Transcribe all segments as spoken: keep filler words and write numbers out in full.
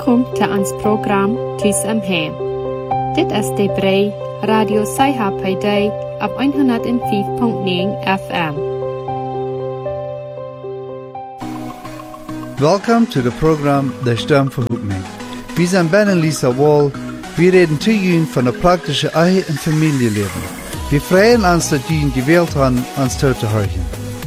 Welkom til ons program Tus om Hem. Dit is de Brei Radio Saiha P D op honderd og fem komma nul F M. Welcome to the program De Stem Verhoekning. Wir sind Ben und Lisa Wall. Wir reden zu Ihnen von der praktischen Ehe- und Familienleben. Wir freuen uns, dass Ihnen gewählt haben, uns zuzuhören.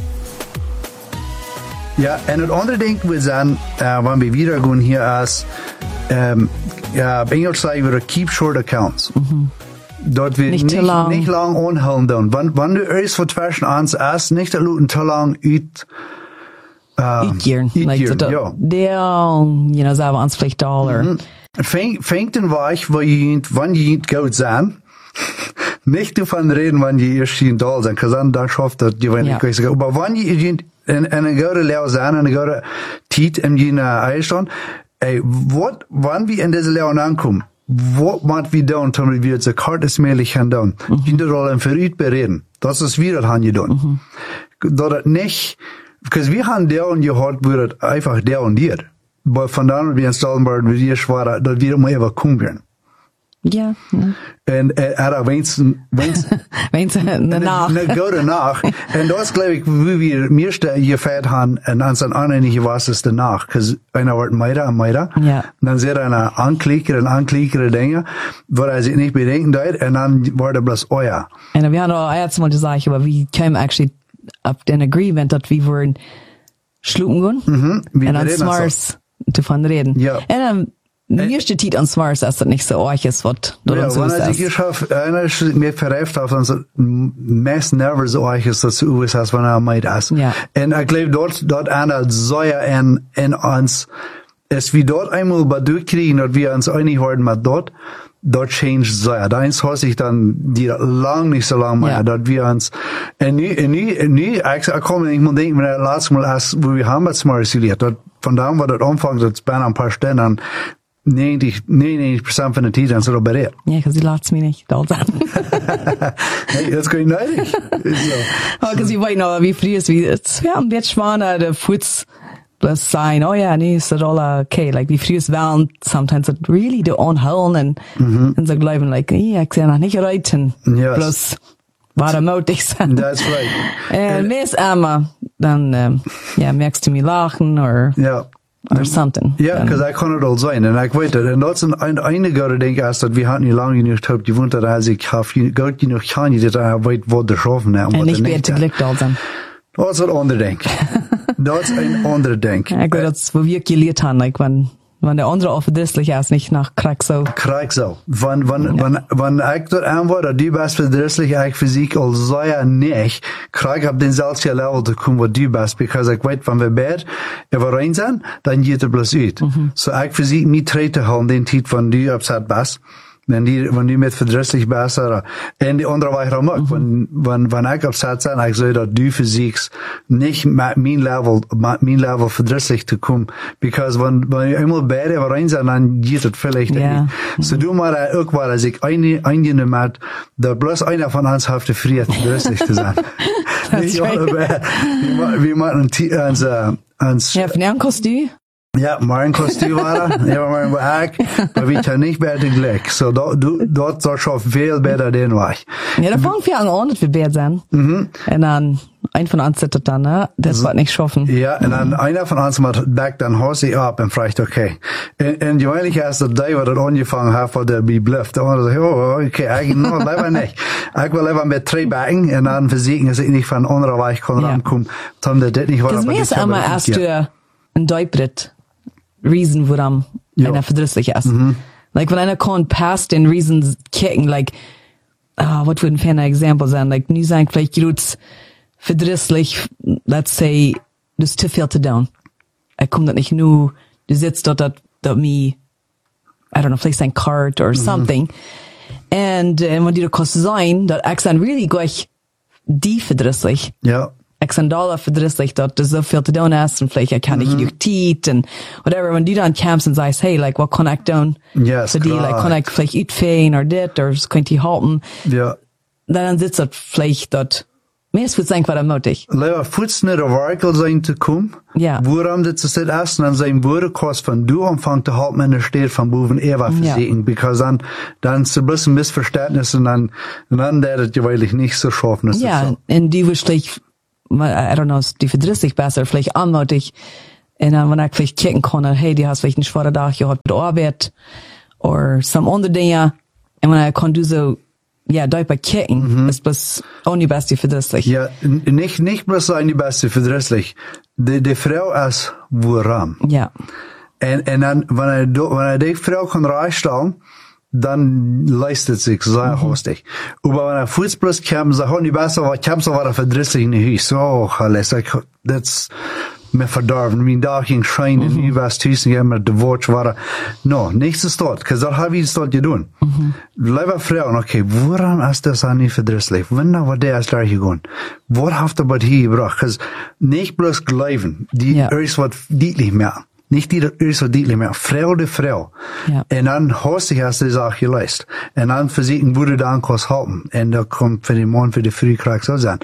Ja, en het andere ding we zijn, uh, wanneer we weer gaan hier is, um, ja, op Engels zeggen we keep short accounts. Mm-hmm. Dat we niet, niet, te lang. niet lang onhouden doen. Want wanneer er is voor tussen ons is, niet te lang te lang uit, uh, uitkeren. Like uitkeren, ja. Deel, you know, zijn we ons vielleicht dollar. Mm-hmm. Fängt, fängt een weg, waar je, wanneer je niet goed zijn, nicht davon reden, wann die erst in Dal sind, because dann da schafft das die wenig ja. Sagen. Aber wann die in in eine gute Lehre sein, eine gute Zeit im jener Einstand, ey, what, wann wir in diese Lehre ankommen, what macht wir da und wir jetzt kartesmäßig haben dann, in der Rolle für uns bereden. Das ist wieder das haben getan. Das nicht, because wir haben der und gehört, wird einfach der und dir. Aber von da an, wie in Stallenberg, wie wir schwer, dass wir immer einfach kommen werden. Ja. ja. En er er wensen wensen wensen danach. Ne gute nach. En das glaube ich, wie wir meeste gefeiert haben, en an san anenige was es danach, cause einer wird meider und meider. Ja. Dann sehr eine Anklicker und Anklicker Dinge, wo er sich nicht bedenken deit, en dann war der bloß euer. En wir haben auch jetzt mal gesagt, aber wie came actually up an agreement that we were schlucken gehen. Mhm. Und dann smars davon reden. Ja. En Mir steht Tiet an Smars, als das nicht so euch ist, was du ja, so ist. Ja, wenn er sich geschafft, einer ist mir verreift auf, dann meist nervös so euch ist, dass du es hast, wenn er meint ist. Ja. Und ich glaube, dort, dort einer soll ja in, in uns, es wie dort einmal bei durchkriegen, dass wir uns einig werden mit dort, dort change soll. Da ist sich dann, die lang nicht so lang mehr, ja. Dass wir uns, und nie, und nie, und nie, ich komme nicht mal denken, wenn er letztes Mal erst, wo wir haben mit Smars studiert, dort, von da an war das Anfang, das bei ein paar Stunden, negentig, negenennegentig procent van de tijd zijn ze er bereit. Ja, because die laat me niet dol zijn. Nee, dat is gewoon neidig. Oh, because je weet nou, wie früher ist, wie, es wäre ein bisschen schwanger, der Fuß, bloß sein, oh ja, nee, ist das all okay. Like, wie früher waren, sometimes it really the unhöllen, and, mm-hmm. und so glauben, like, ja, ich sehe noch nicht reiten. Yes. Bloß, war er mutig sein. That's right. Und mir ist immer, dann, ähm, ja, merkst du mich lachen, oder, ja. or something. Ja, because I kann es all sein. Und ich weiß das. Und das ist ein, eine gute Ding, ist, dass wir hatten nicht lange genug gehabt, gewohnt, dass ich gut genug kann, dass ich weiß, wo der schaffen hat. Und nicht mehr zu Glück da sein. Das ist ein anderes Ding. Das ist ein anderes Ding. Ja, gut, das, wo wir gelernt haben, like, wenn, wenn der andere offensichtlich ist, nicht nach Kraxau. Kraxau. Wenn, wenn, ja. wenn, wenn ich dort an war, du bist verdrisslich, ich Physik, als sei ja nicht, krieg ich auf den selben Level zu kommen, wo du bist, because ich weiß, wenn wir beide überein sind, dann geht er bloß uit. Mhm. So ich Physik nicht treten haben, den Zeit, wenn du upset bist. Wenn die, wenn die mit verdrisslich bist, oder, und die andere war ich auch mag, wenn, wenn, wenn ich upset sein, ich sage, dass du Physik nicht mit mein Level, mit mein Level verdrisslich zu kommen, because wenn, wenn ich einmal beide überein sind, dann geht es vielleicht yeah. nicht. So du mal auch war, dass ich eine, eingenommen hat, da bloß einer von uns hat friert, verdrisslich zu sein. That's right. Wie, wie man uns, äh, uns, ja, von einem Kostüm? Ja, mein Kostüm war er, ja, mein Werk, aber wir können nicht mehr Glück. So, dort, du, dort soll schon viel besser den Weg. Ja, da fangen wir an, ordentlich wie besser sein. Mhm. Und dann, ein von uns sitzt dann, ne? Das wird nicht schaffen. Ja, und dann, mhm. einer von uns macht back dann Hose ab und fragt, okay. Und, und die eigentlich erst der Day, wo das angefangen hat, wo der wie blufft. Und dann sagt, oh, okay, eigentlich, no, lieber nicht. Ich will lieber mit drei backen und dann versiegen, dass ich nicht von anderer Weg kann ja. rankommen. Dann der das nicht war. Das mir ist einmal erst du ein Deubrit. Reason, woran ja. einer verdrisslich ist. Mhm. Like, wenn einer kann past den Reasons kicken, like, ah, uh, was würde ein ferner Example sein? Like, nie sagen, vielleicht geht's verdrisslich, let's say, du hast zu viel zu tun. Er kommt nicht nur, du sitzt dort, dort, dort me, I don't know, vielleicht sein Card or something. Mhm. And, äh, wenn die da kannst sein, dort ich dann really gleich die verdrisslich. Ja. Ich san Dollar verdrisslich, dort so viel zu tun hast, und vielleicht kann ich nicht Tiet, und whatever, wenn du dann kämpfst und sagst, hey, like, what kann ich tun? Yes, für die, like, kann ich vielleicht eat fein, oder dit, oder was könnt ihr halten? Ja. Dann sitzt dort vielleicht dort, Meest wird sein, was er mutig. Leider voets nicht der Werkel sein zu kommen. Ja. Woran das ist das erste, an seinem Woordekurs von du anfangen zu halten, in der Steht von boven Eva versehen. Ja. Because dann, dann ist ein bisschen Missverständnis und dann, und dann der das gewöhnlich nicht so schaffen. Ja, und die wahrscheinlich, I don't know, die verdrissig besser, vielleicht anmutig. Und dann, wenn ich vielleicht kicken kann, hey, die hast vielleicht einen schweren Tag, ihr habt mit Arbeit, oder some andere Dinge. Und wenn ich kann du so, ja, da bei kicken, mhm. ist bloß auch nicht beste verdrisslich. Ja, nicht, nicht bloß auch nicht beste verdrisslich. Die, die Frau ist woran. Ja. Und, und dann, wenn er, wenn er die Frau kann reinstellen, dann leistet sich sehr hostig. Mhm. Aber wenn er Fuß bloß kommt, sagt er, nicht besser, aber ich hab so was verdrisslich in die Hüse. Oh, alles, das, mir verdorben. Mein Tag ging scheinen, mhm. ich was tüßen, ich immer die Wort war. No, nichts ist dort, because das habe ich dort getan. Mhm. Lieber Frauen, okay, woran ist das auch nicht verdrisslich? Wenn da war der ist da gegangen? Was hat er bei hier gebracht? Because nicht bloß glauben, die ja. ist was deutlich mehr. Nicht die ist so deutlich mehr. Frau de Frau. Ja. Und dann hast du hast die Sache geleistet. Und dann versuchen, würde dann Kurs halten. Und da kommt für den Mann, für die Früh, krieg so sein.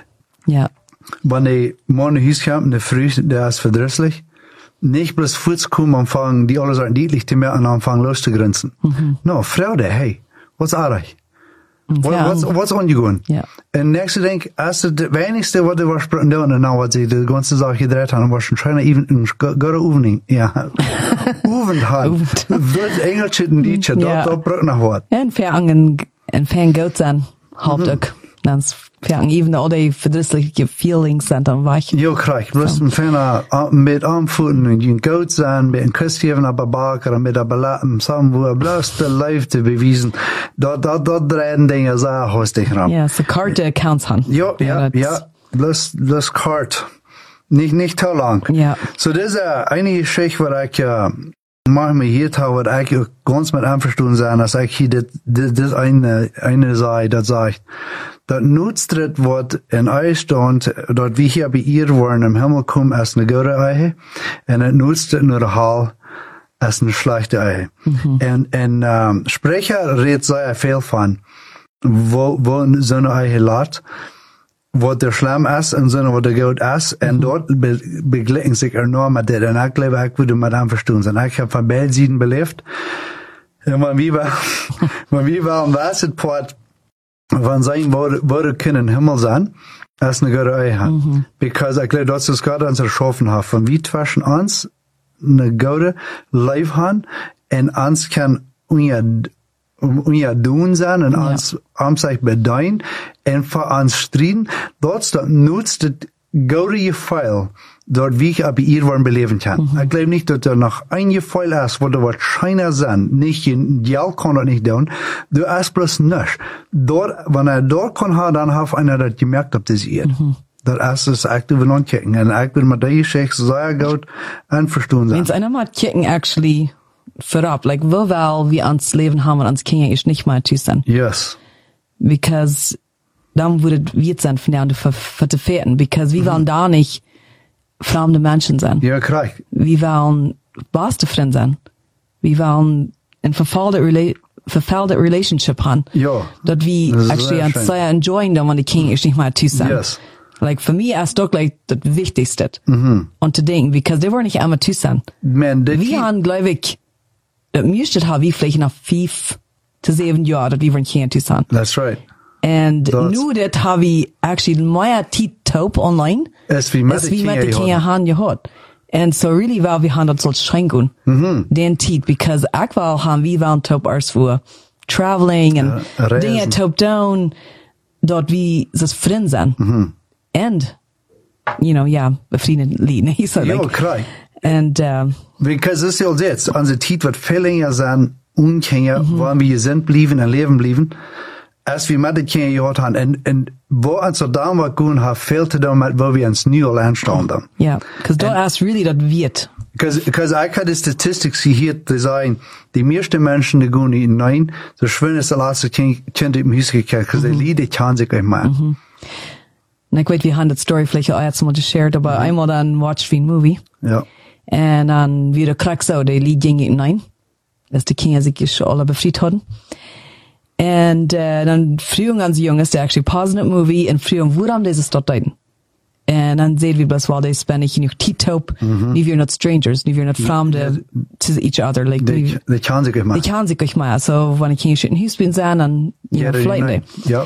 Ja. Wenn die Mann in Hüs kommt, der Früh, der ist verdrisslich. Nicht bloß Fuß kommen, anfangen, die alle sagen, deutlich zu mehr, und anfangen loszugrenzen. Mhm. No, Frau de, hey, was eigentlich? What, ja. What's, what's angegangen? Ja. Und nächste denk, erst das wenigste, was du was sprechen da, und dann, was sie die ganze Sache gedreht haben, war schon schön, even, gara Uvening, ja. Uvend haben. Wird Engelschitten, die, da, da braucht noch was. Ja, ein Fähren, ein Fähren Geld sein, Hauptstück. Dann Fähren, even all die verdrissliche Feelings sind dann weich. Jo, krieg, bloß ein Fähren, mit Armfuten, und ein Geld sein, mit ein Küsschen, aber Barker, mit der Belatten, zusammen, wo er bloß der Life zu bewiesen, da, da, da drehen Dinge sehr hostig ran. Ja, so Karte Accounts haben. Jo, ja, ja, bloß, bloß Karte. Nicht, nicht zu lang. Ja. So, das ist eine Geschichte, wo ich, äh, manchmal hier habe, wo ich ganz mit einverstanden sein, dass ich hier das, das, das eine, eine Seite, das sagt, das nutzt das Wort in Eistand, dort wie hier bei ihr waren im Himmel kommen, als eine gute Eiche, und das nutzt das nur der Hall, als eine schlechte Eiche. Mhm. Und, und, ähm, Sprecher redet sehr viel von, wo, wo so eine Eiche lädt, was der Schlamm ist und so, was der Geld ist, und dort be begleiten sich enorm mit das. Und ich glaube, ich würde mit einverstanden sein. Ich habe von Belsieden belebt. Und wenn wir war, wenn wir war am Wasserport, wenn sein würde, würde können Himmel sein, als eine gute Eiche. Mhm. Because ich glaube, das ist Gott uns erschaffen hat. Von wie zwischen uns eine gute Life haben, und uns kann unser und ja doen zijn en ja. ons om zich beduiden en voor ons strijden, dat nutzt het goede gevoel dat wie op hier worden beleven kan. Mm-hmm. Ik geloof niet dat er nog een gevoel is wat er wat schijner zijn. Niet je geld kan dat niet doen. Du is bloß niks. Dort, wanneer er dort kan hebben, dan heeft einer dat gemerkt op deze eer. Mm-hmm. Dat is dus actief in aankijken. En ik wil met die geschichte zeer goed einverstanden zijn. Wens einer mal kicken actually vorab, like, wo wel wir ans Leben haben und ans Kinder ist nicht mal tüßen. Yes. Because dann würde wir sein von der und für die Fährten, because wir wollen da nicht fremde Menschen sein. Ja, korrekt. Wir wollen beste Freunde sein. Wir wollen ein verfallte Rela verfallte Relationship haben. Ja. Dort wir actually uns sehr enjoyen, dann wenn die Kinder ist nicht mal tüßen. Yes. Like, für mich ist doch like das Wichtigste. Mhm. Und zu denken, because die wollen nicht einmal tüßen. Man, wir haben, glaube ich, dat müsste haben wir vielleicht noch fünf to sieben Jahre, dass wir hier in Tucson. That's right. And nu dat haben wir actually mehr Zeit taub online, als wie mit die Kinder haben gehört. And so really, weil wir haben das so schränken, mhm. den Zeit, because aktuell haben wir waren taub als für traveling and ja, Dinge taub down, dort wie das Freunde sind. Mhm. And, you know, ja, befriendet liegen. So, ja, like, klar. And, um, because das ist ja jetzt, unsere Zeit wird viel länger sein, unkennt, mhm. wo wir sind blieben, und leben blieben, als wir mit den Kindern gehört haben. Und, und wo uns so damals gut hat, viel zu tun mit, wo wir uns neu anstanden. Ja, because da ist really das wird. Because, because ich habe die Statistik hier, die sagen, die meisten Menschen, die gehen nicht nein, so schön ist das letzte Kind im Haus gekehrt, because die Lieder kann sich nicht mehr. Mhm. Und ich weiß, wir haben das Story vielleicht auch jetzt mal geshared, aber mhm. einmal dann watched wir ein Movie. Ja. En dan weer de krak zo, de lied ging in nein. Dat de kinderen zich alle bevrijd hadden. And uh, dan vroeg aan de jongens, they actually paused it movie, en vroeg waarom deze stad deiden. En dan zeiden we best wel, they spend genoeg tijd op, mm-hmm. nu weer not strangers, nu weer not vreemden to each other. Like, die, die kan zich maar. Die kan zich maar. So, wanneer ik hier in huis ben zijn, dan, you know, flighten. Ja.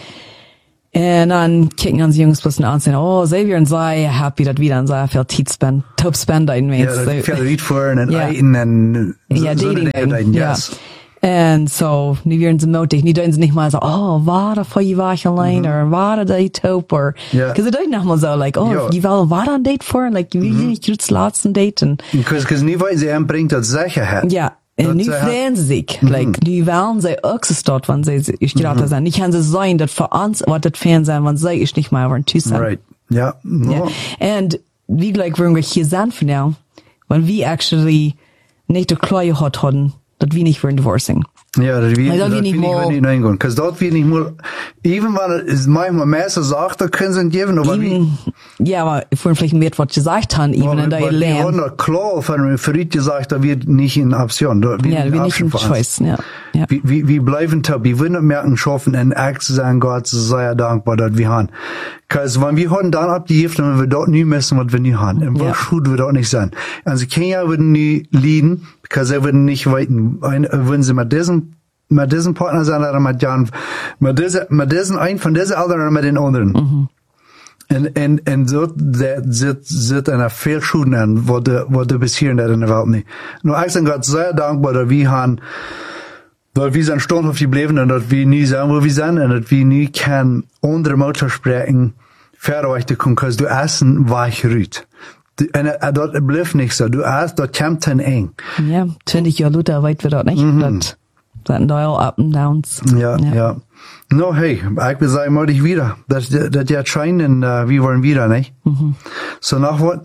En dan kijken onze jongens plus aan en zeggen, oh, zij weer en zij happy dat we dan zo veel tijd spend, top spenden met. Ja, dat so, veel uit voor en ja. eten en ja, dating. dating, Ja. yes. En so, nu weer in de nodig, nu doen ze niet maar zo, oh, waar voor je was alleen, mm-hmm. or waar dat top, or, yeah. cause ze doen nog maar zo, like, oh, ja. je wil waar een date voor, like, wie mm-hmm. je het laatste date, en. Because, cause niet wat ze aanbrengt dat zeggen het. Ja. En nu freuen ze zich, mm-hmm. like, nu wollen sie ook zo staat, want sie is gerade mm-hmm. zijn. Niet gaan ze zijn dat voor ons wat het fan zijn, want zij is niet meer van thuis zijn. Right. Ja. Yeah. Yeah. And wie gleich würden wir hier sein von now, when we actually nicht der Kleie hat hatten, dat we nicht würden divorcing. Ja, dat wie, dat dat wie nicht mal. Nicht reingehen. Because dat wie nicht mal, even wenn es manchmal Messer sagt, da können sie geben, aber wie. Ja, aber vorhin vielleicht mehr, was gesagt haben, even in der Land. Wir haben klar von Fried gesagt, da wird nicht in Option. Da wird ja, wir nicht in Choice, ja. ja. Wir, wir, wir bleiben da, wir wollen merken, schaffen, und echt zu sagen, Gott, sehr dankbar, dass wir haben. Because wenn wir haben dann abgegeben, wenn wir dort nicht messen, was wir nicht haben. Und was gut wir dort nicht sein. Also Kenia würden nie leiden, because sie würden nicht weiten. Würden sie mit diesem mit diesem Partner sein, oder mit Jan, mit diesem, mit diesem ein von diesen anderen oder mit den anderen. Mhm. Und, und, und so, der, zit, zit einer viel Schuden an, wo de, wo de bis hier in der Welt nicht. Nur ich bin Gott sehr dankbar, dass wir haben, dass wir sind standhaft geblieben und dass wir nie sind, wo wir sind, und dass wir nie kein andere Mutter sprechen, verreichte kommen, because du essen weich rüht. Und dort bleibt nicht so. Du erst, dort kommt ein eng. Ja, zwanzig Jahre Luther weit wir dort nicht. Mhm. Das, das sind all up and downs. Ja, ja. ja. No, hey, ich will sagen, mal dich wieder. Das, das ja scheinen, uh, wir wollen wieder, nicht? Mhm. So, nach was?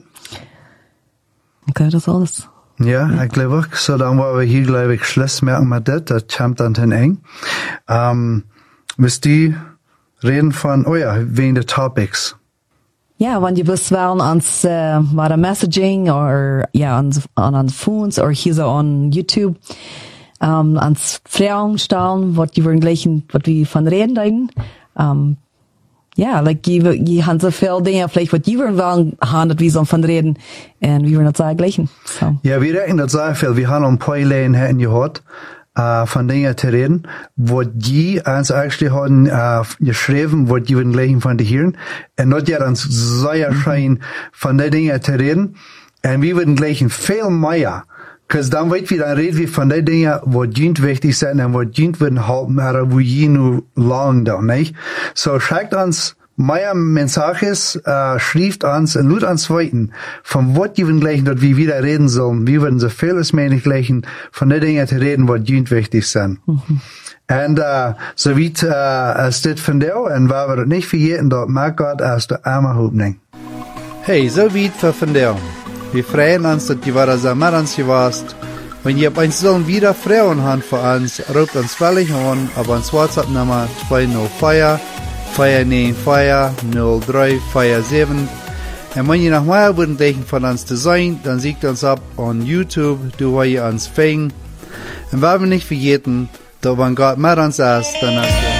Okay, das alles. Ja, ja. Ich glaube auch. So, dann wollen wir hier, glaube ich, Schluss merken mit das. Das kommt dann hin eng. Ähm, willst du reden von, oh ja, wegen der Topics? Ja, wenn die bist waren ans, äh, war der Messaging, oder, ja, ans, an, an Phones, oder hier so on YouTube, um, ans Fragen stellen, wat die worden gleichen, wat wir von reden deuten. Um, ja, like, die, die haben so viel Dinge, vielleicht, wat die wollen haben, dat wir so von reden, und wir wollen das sagen gleichen. So. Ja, wir reden das sehr viel. Wir haben ein paar Lehren hätten gehört, uh, von Dingen zu reden, wo die uns eigentlich haben, uh, geschrieben, wo die wollen gleichen von dir hören, und dort ja uns sehr schein, von den Dingen zu reden, und wir würden gleichen viel mehr. Because dan weet we, dan reden we van die dingen wat dient wichtig zijn en wat dient willen helpen, maar wo je nu lang dan, niet? So, schickt uns mehr Mensages, uh, schrift uns und lud uns weiten, von wat je willen gleichen, dat we wieder reden sollen. Wir würden so viel als möglich gleichen, von den Dingen zu reden, wat dient wichtig zijn. Mhm. En, uh, so wie, uh, es dit von dir, und waar we dat nicht vergeten, dat mag Gott als der arme Hoffnung. Hey, so wie für von dir. Wir freuen uns, dass die Wara Samarans hier warst. Wenn ihr bei uns sollen wieder Frauen haben für uns, ruft uns völlig an, aber uns WhatsApp-Nummer zwei null vier, vier neun vier, null drei vier sieben. Und wenn ihr noch mehr würden denken von uns zu sein, dann siegt uns ab on YouTube, du wo ihr uns fängt. Und wenn wir nicht vergeten, da wenn Gott mit uns ist, dann ist er.